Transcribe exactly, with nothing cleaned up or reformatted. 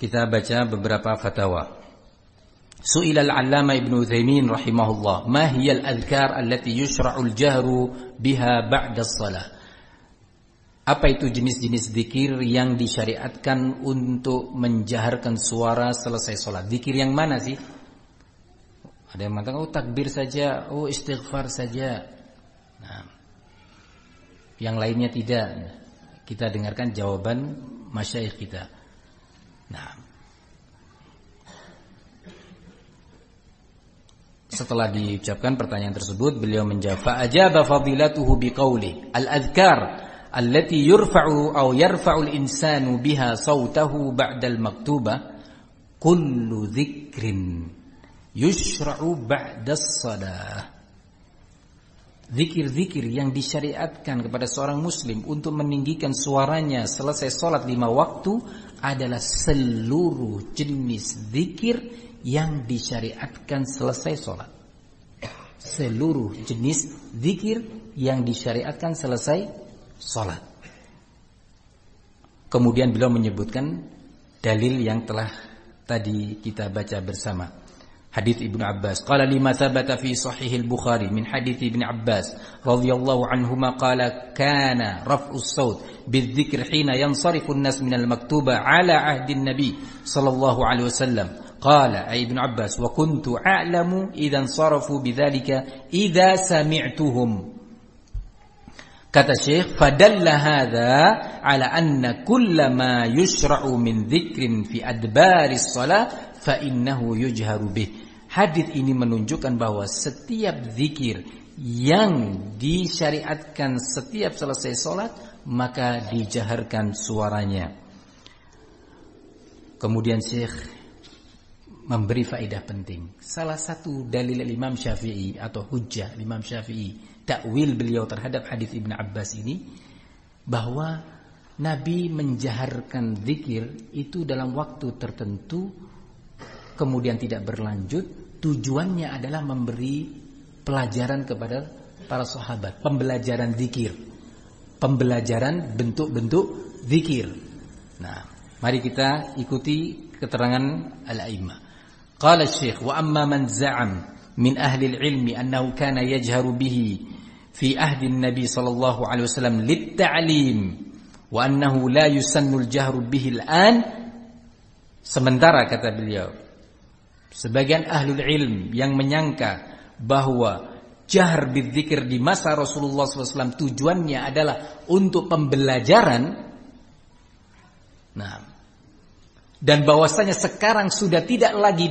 kita baca beberapa fatwa. Su'ila al-'Allamah Ibnu Utsaimin rahimahullah, ma hiya al-adhkar allati yushra'u al-jahru biha ba'da as-shalah? Apa itu jenis-jenis zikir yang disyariatkan untuk menjaharkan suara selesai salat? Zikir yang mana sih? Ada yang mengatakan oh takbir saja, oh istighfar saja. Nah, yang lainnya tidak. Kita dengarkan jawaban masyayikh kita. Nah, setelah diucapkan pertanyaan tersebut, beliau menjawab, fa'ajaba fadilatuhu biqauli al-adhkar allati yurfa'u aw yarfa'u al-insanu biha sawtahu ba'da al-maktubah kullu dzikrin yushra'u ba'da as-shalah. Zikir-zikir yang disyariatkan kepada seorang muslim untuk meninggikan suaranya selesai salat lima waktu adalah seluruh jenis zikir yang disyariatkan selesai salat. Seluruh jenis zikir yang disyariatkan selesai salat. Kemudian beliau menyebutkan dalil yang telah tadi kita baca bersama. Hadits Ibnu Abbas, qala lima thabata fi sahih al-Bukhari min hadits Ibnu Abbas radhiyallahu anhuma qala kana raf'us saut bidzikr hina yansarifu an-nas min al-maktuba ala ahdi an-nabi sallallahu alaihi wasallam. Qala ay Ibnu Abbas wa kuntu a'lamu idza insarafu bidzalika idza sami'tuhum. Kata Syekh, fadalla hadza ala anna kullama yushra'u min dzikrin fi adbaris shalah fa innahu yujharu bih. Hadis ini menunjukkan bahwa setiap zikir yang disyariatkan setiap selesai salat maka dijaharkan suaranya. Kemudian Syekh memberi faedah penting. Salah satu dalil Imam Syafi'i atau hujjah Imam Syafi'i, takwil beliau terhadap hadis Ibnu Abbas ini, bahwa Nabi menjaharkan zikir itu dalam waktu tertentu kemudian tidak berlanjut. Tujuannya adalah memberi pelajaran kepada para sahabat, pembelajaran zikir, pembelajaran bentuk-bentuk zikir. Nah, mari kita ikuti keterangan al-a'immah. Qala Syekh, wa amma man za'am min ahli al-ilmi annahu kana yajharu bihi fi ahdi an-nabi sallallahu alaihi wasallam lit-ta'lim wa annahu la yusannu al-jahru bihi al-an. Sementara kata beliau, sebagian ahlul ilm yang menyangka bahwa jahr bidzikir di masa Rasulullah shallallahu alaihi wasallam tujuannya adalah untuk pembelajaran. Nah, dan bahwasanya sekarang sudah tidak lagi